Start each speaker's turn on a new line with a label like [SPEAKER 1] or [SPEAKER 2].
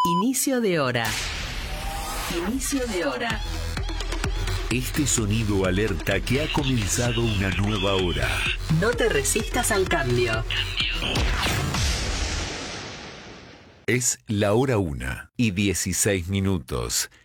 [SPEAKER 1] Inicio de hora. Inicio de hora.
[SPEAKER 2] Este sonido alerta que ha comenzado una nueva hora.
[SPEAKER 1] No te resistas al cambio.
[SPEAKER 2] Es la hora 1:16.